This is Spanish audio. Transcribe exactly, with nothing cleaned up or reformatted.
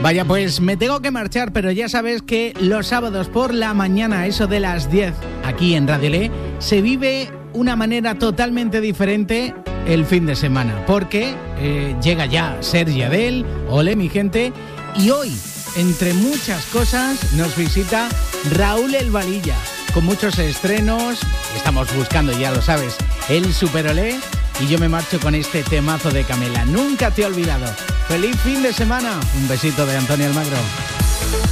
Vaya, pues me tengo que marchar, pero ya sabes que los sábados por la mañana, eso de las diez, aquí en Radio Le, se vive una manera totalmente diferente el fin de semana, porque eh, llega ya Sergi Adel, ole mi gente, y hoy, entre muchas cosas, nos visita Raúl El Valilla, con muchos estrenos. Estamos buscando, ya lo sabes, el Super Olé, y yo me marcho con este temazo de Camela, Nunca te he olvidado. ¡Feliz fin de semana! Un besito de Antonio Almagro.